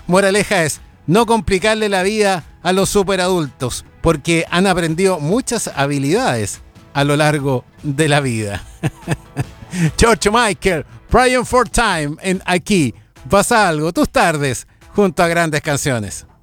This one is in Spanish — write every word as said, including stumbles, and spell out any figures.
Moraleja es no complicarle la vida a los superadultos, porque han aprendido muchas habilidades a lo largo de la vida. George Michael, Praying for Time, en aquí pasa algo, tus tardes junto a grandes canciones.